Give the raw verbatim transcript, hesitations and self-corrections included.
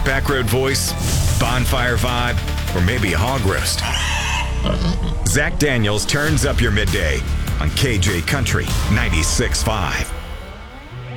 backroad voice, bonfire vibe, or maybe a hog roast? Zach Daniels turns up your midday on K J Country ninety-six point five.